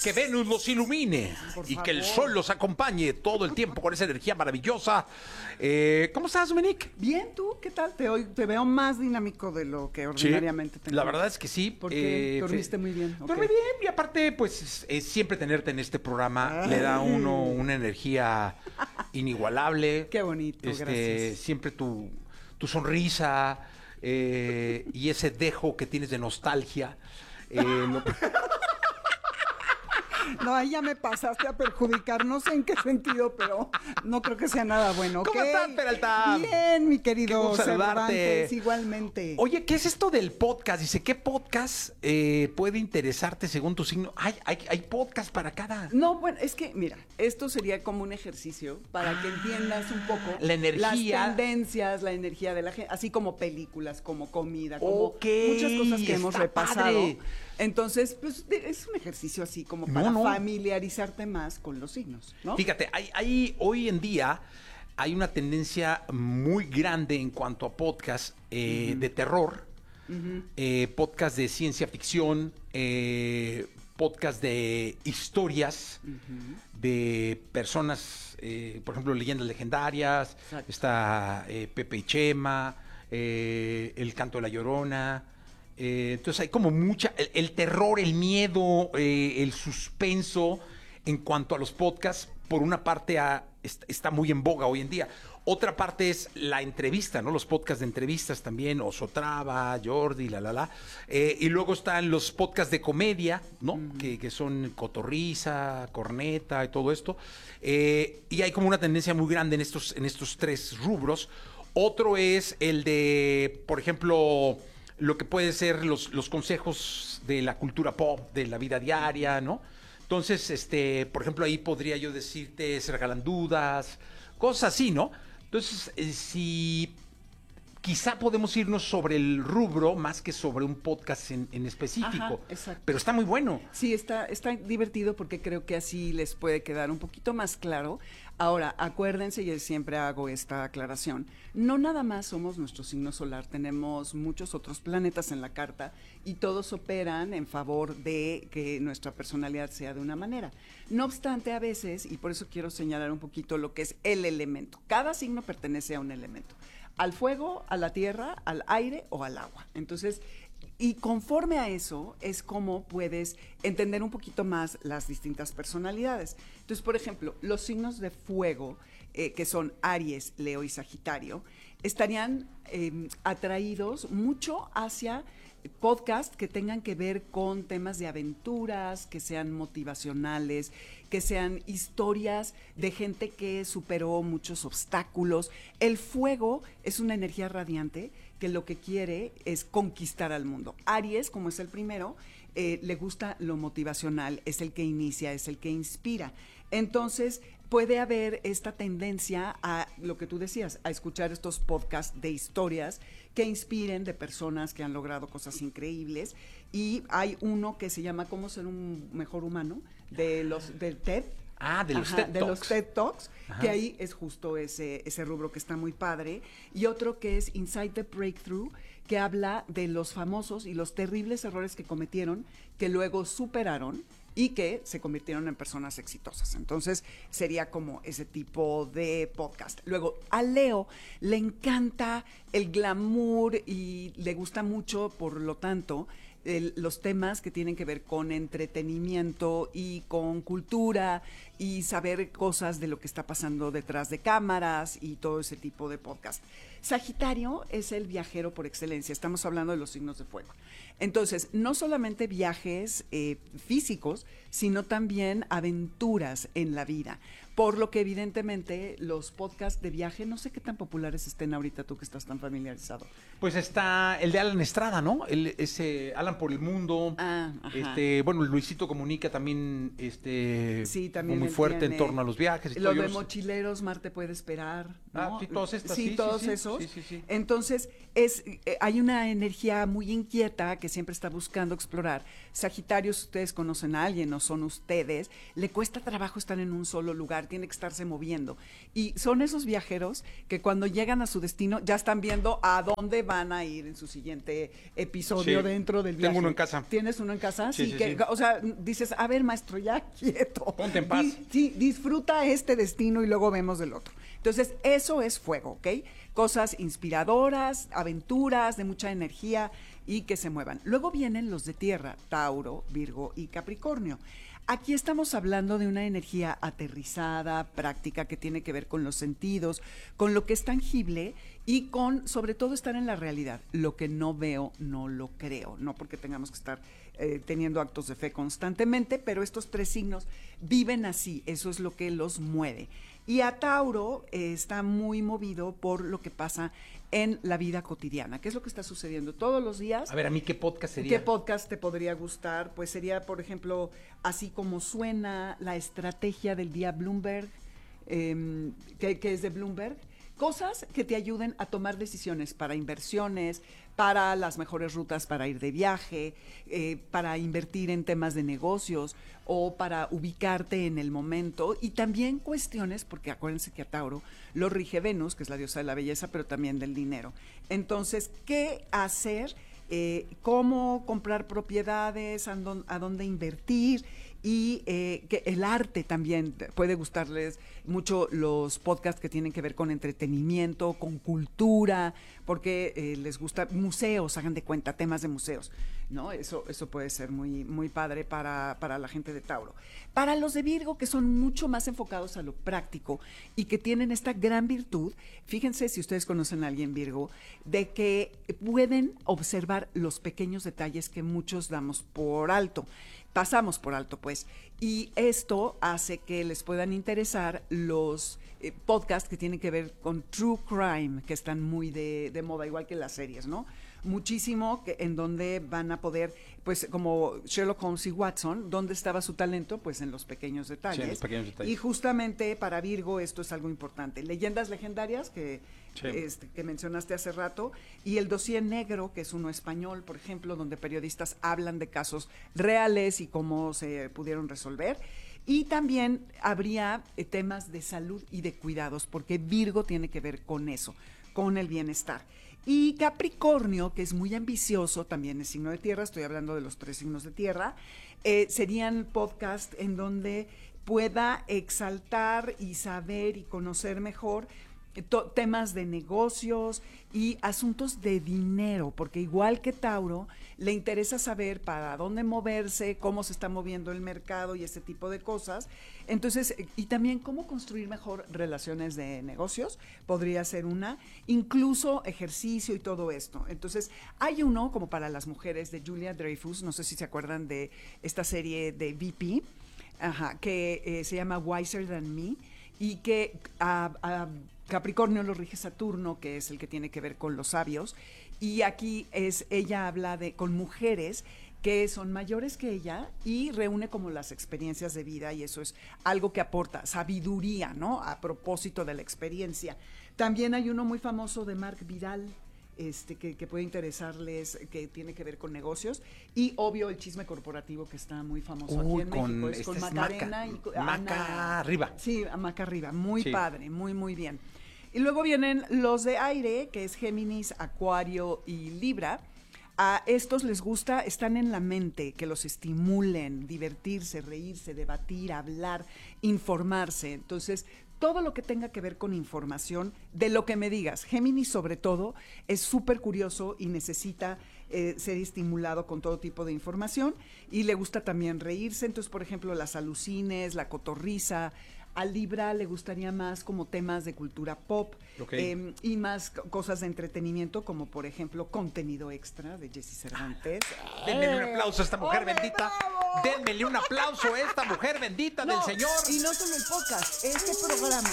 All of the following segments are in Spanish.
Que Venus los ilumine y que el sol los acompañe todo el tiempo con esa energía maravillosa. ¿Cómo estás, Dominique? Bien, ¿tú? ¿Qué tal? Te veo más dinámico de lo que ordinariamente te La verdad es que sí. Porque dormiste muy bien. Dormí bien y aparte, pues, siempre tenerte en este programa le da a uno una energía inigualable. Qué bonito, gracias. Siempre tu sonrisa y ese dejo que tienes de nostalgia. No, ahí ya me pasaste a perjudicar, no sé en qué sentido, pero no creo que sea nada bueno. ¿Cómo estás, Peralta? Bien, mi querido Qué gusto saludarte. Cervantes, igualmente. Oye, ¿qué es esto del podcast? Dice, ¿qué podcast puede interesarte según tu signo? Hay podcast para cada... No, bueno, es que, mira, esto sería como un ejercicio para que entiendas un poco la energía, las tendencias, la energía de la gente, así como películas, como comida, como okay, muchas cosas que hemos repasado. Padre. Entonces, pues es un ejercicio así como para familiarizarte más con los signos, ¿no? Fíjate, hoy en día hay una tendencia muy grande en cuanto a podcast de terror, podcast de ciencia ficción, podcast de historias de personas, por ejemplo, leyendas legendarias. Exacto. Está Pepe y Chema, El Canto de la Llorona. Entonces hay como el terror, el miedo, el suspenso en cuanto a los podcasts. Por una parte está muy en boga hoy en día. Otra parte es la entrevista, ¿no? Los podcasts de entrevistas también, Osotrava, Jordi, y luego están los podcasts de comedia, ¿no? Que son Cotorrisa, Corneta y todo esto. Y hay como una tendencia muy grande en estos tres rubros. Otro es el de, por ejemplo, lo que puede ser los consejos de la cultura pop, de la vida diaria, ¿no? Entonces, por ejemplo, ahí podría yo decirte, se regalan dudas, cosas así, ¿no? Entonces, si quizá podemos irnos sobre el rubro más que sobre un podcast en específico. Ajá, exacto. Pero está muy bueno. Sí, está divertido porque creo que así les puede quedar un poquito más claro. Ahora, acuérdense, y siempre hago esta aclaración, no nada más somos nuestro signo solar, tenemos muchos otros planetas en la carta y todos operan en favor de que nuestra personalidad sea de una manera. No obstante, a veces, y por eso quiero señalar un poquito lo que es el elemento, cada signo pertenece a un elemento, al fuego, a la tierra, al aire o al agua. Entonces, y conforme a eso es como puedes entender un poquito más las distintas personalidades. Entonces, por ejemplo, los signos de fuego, que son Aries, Leo y Sagitario, estarían atraídos mucho hacia podcasts que tengan que ver con temas de aventuras, que sean motivacionales, que sean historias de gente que superó muchos obstáculos. El fuego es una energía radiante que lo que quiere es conquistar al mundo. Aries, como es el primero, le gusta lo motivacional, es el que inicia, es el que inspira. Entonces, puede haber esta tendencia a lo que tú decías, a escuchar estos podcasts de historias que inspiren de personas que han logrado cosas increíbles. Y hay uno que se llama ¿Cómo ser un mejor humano? Del TED. De los TED Talks. De los TED Talks, que ahí es justo ese rubro que está muy padre. Y otro que es Inside the Breakthrough, que habla de los famosos y los terribles errores que cometieron, que luego superaron y que se convirtieron en personas exitosas. Entonces, sería como ese tipo de podcast. Luego, a Leo le encanta el glamour y le gusta mucho, por lo tanto, los temas que tienen que ver con entretenimiento y con cultura y saber cosas de lo que está pasando detrás de cámaras y todo ese tipo de podcast. Sagitario es el viajero por excelencia, estamos hablando de los signos de fuego. Entonces, no solamente viajes físicos, sino también aventuras en la vida. Por lo que evidentemente los podcasts de viaje, no sé qué tan populares estén ahorita tú que estás tan familiarizado. Pues está el de Alan Estrada, ¿no? Ese Alan por el mundo. Bueno, Luisito Comunica también, sí, también muy fuerte en torno a los viajes. Lo de Mochileros, Marte puede esperar, ¿no? Sí, todos estos. Sí, todos esos. Sí. Entonces, hay una energía muy inquieta que siempre está buscando explorar. Sagitario, si ustedes conocen a alguien o son ustedes, le cuesta trabajo estar en un solo lugar, tiene que estarse moviendo. Y son esos viajeros que cuando llegan a su destino ya están viendo a dónde van a ir en su siguiente episodio dentro del viaje. Tengo uno en casa. ¿Tienes uno en casa? Sí. O sea, dices, a ver, maestro, ya quieto. Ponte en paz. Disfruta este destino y luego vemos del otro. Entonces, eso es fuego, ¿ok? Cosas inspiradoras, aventuras, de mucha energía y que se muevan. Luego vienen los de tierra, Tauro, Virgo y Capricornio. Aquí estamos hablando de una energía aterrizada, práctica, que tiene que ver con los sentidos, con lo que es tangible y con, sobre todo, estar en la realidad. Lo que no veo, no lo creo. No porque tengamos que estar teniendo actos de fe constantemente, pero estos 3 signos viven así. Eso es lo que los mueve. Y a Tauro está muy movido por lo que pasa en la vida cotidiana. ¿Qué es lo que está sucediendo todos los días? A ver, ¿a mí qué podcast sería? ¿Qué podcast te podría gustar? Pues sería, por ejemplo, Así como suena, la estrategia del día Bloomberg, que es de Bloomberg. Cosas que te ayuden a tomar decisiones para inversiones, para las mejores rutas para ir de viaje, para invertir en temas de negocios o para ubicarte en el momento, y también cuestiones, porque acuérdense que a Tauro lo rige Venus, que es la diosa de la belleza, pero también del dinero. Entonces, ¿qué hacer? Cómo comprar propiedades, a dónde invertir, y que el arte también puede gustarles mucho, los podcasts que tienen que ver con entretenimiento, con cultura, porque les gusta museos, hagan de cuenta, temas de museos, ¿no? Eso puede ser muy, muy padre para la gente de Tauro. Para los de Virgo, que son mucho más enfocados a lo práctico y que tienen esta gran virtud, fíjense, si ustedes conocen a alguien Virgo, de que pueden observar los pequeños detalles que muchos damos por alto. Pasamos por alto, pues, y esto hace que les puedan interesar los podcasts que tienen que ver con true crime, que están muy de moda, igual que las series, ¿no? Muchísimo, en donde van a poder, pues, como Sherlock Holmes y Watson, ¿dónde estaba su talento? Pues en los pequeños detalles. Sí, en los pequeños detalles. Y justamente para Virgo esto es algo importante. Leyendas legendarias que mencionaste hace rato, y el dossier negro, que es uno español, por ejemplo, donde periodistas hablan de casos reales y cómo se pudieron resolver. Y también habría temas de salud y de cuidados, porque Virgo tiene que ver con eso, con el bienestar. Y Capricornio, que es muy ambicioso, también es signo de tierra, estoy hablando de los 3 signos de tierra, serían podcasts en donde pueda exaltar y saber y conocer mejor temas de negocios y asuntos de dinero, porque igual que Tauro, le interesa saber para dónde moverse, cómo se está moviendo el mercado y ese tipo de cosas. Entonces, y también cómo construir mejor relaciones de negocios, podría ser una, incluso ejercicio y todo esto. Entonces, hay uno como para las mujeres de Julia Dreyfus, no sé si se acuerdan de esta serie de VP, que se llama Wiser Than Me, y que a Capricornio lo rige Saturno, que es el que tiene que ver con los sabios, y aquí ella habla con mujeres que son mayores que ella y reúne como las experiencias de vida, y eso es algo que aporta sabiduría, ¿no? A propósito de la experiencia. También hay uno muy famoso de Marc Vidal, que puede interesarles, que tiene que ver con negocios, y obvio el chisme corporativo, que está muy famoso aquí en México, es con Macarena y Maca Arriba. Sí, Maca Arriba, muy sí. Padre, muy, muy bien. Y luego vienen los de aire, que es Géminis, Acuario y Libra. A estos les gusta, están en la mente, que los estimulen, divertirse, reírse, debatir, hablar, informarse. Entonces, todo lo que tenga que ver con información, de lo que me digas. Géminis, sobre todo, es súper curioso y necesita ser estimulado con todo tipo de información, y le gusta también reírse. Entonces, por ejemplo, las alucines, la cotorriza. A Libra le gustaría más como temas de cultura pop, y más cosas de entretenimiento, como por ejemplo Contenido Extra de Jessy Cervantes. Denmele un aplauso a esta mujer bendita. ¡Bravo! Denmele un aplauso a esta mujer bendita del Señor. Y no solo el podcast, este programa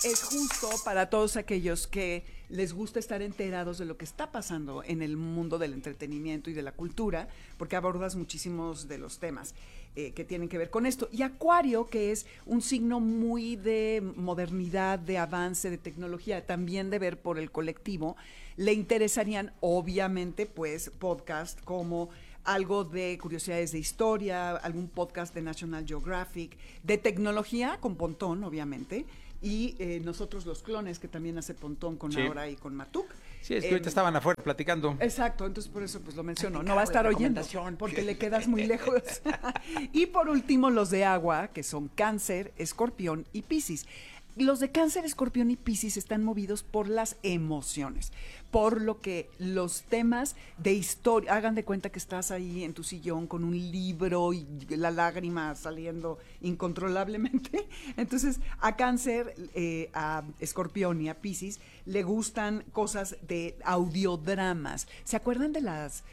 es justo para todos aquellos que les gusta estar enterados de lo que está pasando en el mundo del entretenimiento y de la cultura, porque abordas muchísimos de los temas que tienen que ver con esto. Y Acuario, que es un signo muy de modernidad, de avance, de tecnología, también de ver por el colectivo, le interesarían obviamente pues podcast como algo de curiosidades de historia, algún podcast de National Geographic, de tecnología con Pontón, obviamente, y nosotros los clones, que también hace Pontón con Aura y con Matuk. Sí, es que ahorita estaban afuera platicando. Exacto, entonces por eso pues lo menciono. No va a estar oyendo, porque le quedas muy lejos. Y por último, los de agua, que son Cáncer, Escorpión y Piscis. Los de Cáncer, Escorpión y Piscis están movidos por las emociones, por lo que los temas de historia, hagan de cuenta que estás ahí en tu sillón con un libro y la lágrima saliendo incontrolablemente. Entonces, a Cáncer, a Escorpión y a Piscis le gustan cosas de audiodramas. ¿Se acuerdan de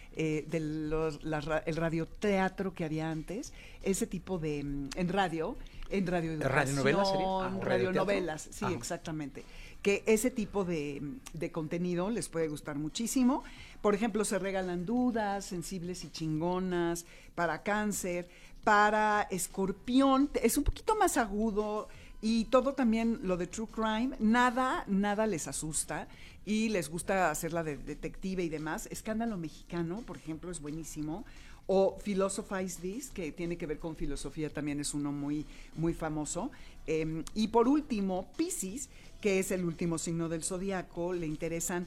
el radioteatro que había antes? Ese tipo de, en radio ¿Radionovelas sería? Radionovelas, sí, exactamente. Que ese tipo de contenido les puede gustar muchísimo. Por ejemplo, se regalan dudas, sensibles y chingonas, para Cáncer. Para Escorpión, es un poquito más agudo, y todo también lo de True Crime, nada les asusta, y les gusta hacerla de detective y demás. Escándalo Mexicano, por ejemplo, es buenísimo. O Philosophize This, que tiene que ver con filosofía, también es uno muy, muy famoso. Y por último, Piscis, que es el último signo del zodiaco, le interesan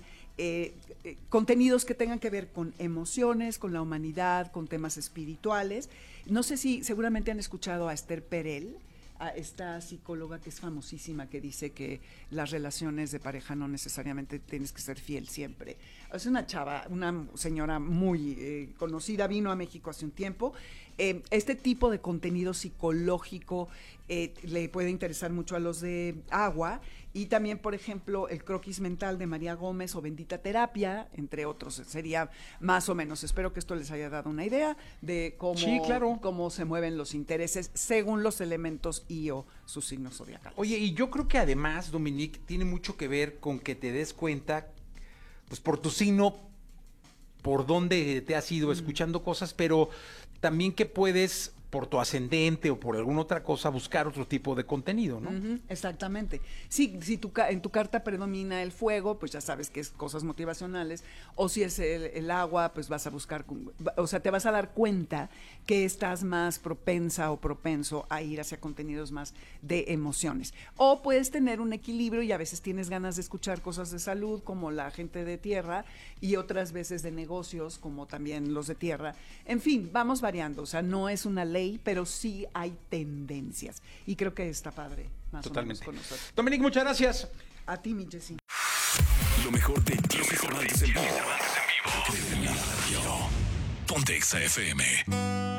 contenidos que tengan que ver con emociones, con la humanidad, con temas espirituales. No sé si seguramente han escuchado a Esther Perel, a esta psicóloga que es famosísima, que dice que las relaciones de pareja no necesariamente tienes que ser fiel siempre. Es una chava, una señora muy conocida, vino a México hace un tiempo. Este tipo de contenido psicológico le puede interesar mucho a los de agua, y también, por ejemplo, el croquis mental de María Gómez o Bendita Terapia, entre otros. Sería más o menos, espero que esto les haya dado una idea de cómo se mueven los intereses según los elementos y o sus signos zodiacales. Oye, y yo creo que además, Dominique, tiene mucho que ver con que te des cuenta, pues por tu signo, por dónde te has ido escuchando cosas, pero también que puedes, por tu ascendente o por alguna otra cosa, buscar otro tipo de contenido, ¿no? Exactamente. Sí, si en tu carta predomina el fuego, pues ya sabes que es cosas motivacionales, o si es el agua, pues vas a buscar, o sea, te vas a dar cuenta que estás más propensa o propenso a ir hacia contenidos más de emociones. O puedes tener un equilibrio y a veces tienes ganas de escuchar cosas de salud, como la gente de tierra, y otras veces de negocios, como también los de tierra. En fin, vamos variando, o sea, no es una ley, pero sí hay tendencias. Y creo que está padre, más Totalmente. o menos con nosotros. Dominique, muchas gracias. A ti, mi Jessy. Lo mejor de Jessy Cervantes en vivo. Ponte Exa FM.